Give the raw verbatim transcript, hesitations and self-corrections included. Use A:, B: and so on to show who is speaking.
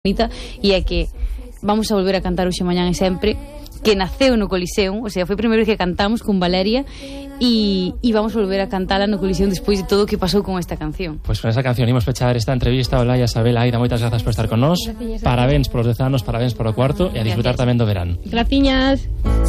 A: bonita, e é que vamos a volver a cantar hoxe mañán e sempre, que naceu no Coliseum, o sea, foi a primeira vez que cantamos con Valeria e, e vamos a volver a cantala no Coliseum despois de todo o que pasou con esta canción.
B: Pois pues con esa canción imos pechar esta entrevista. Olaya, Sabela, Aida, moitas grazas por estar con nós. Parabéns polos dez anos, parabéns polo cuarto e a disfrutar tamén do verán.
C: Graciñas.